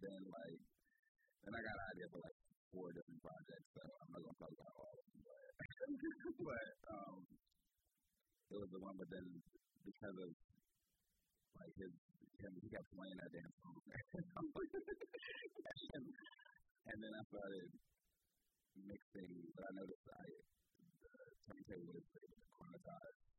then then I got an idea for 4 different projects, so I'm not gonna talk about all of them, but but it was the one. But then because of he kept playing that damn song, and then I started mixing. But I noticed the turntable is able to quantize